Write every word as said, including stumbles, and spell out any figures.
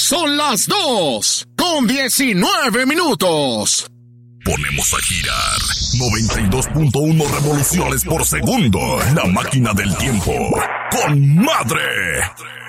Son las dos con diecinueve minutos. Ponemos a girar noventa y dos punto uno revoluciones por segundo. La máquina del tiempo. ¡Con madre!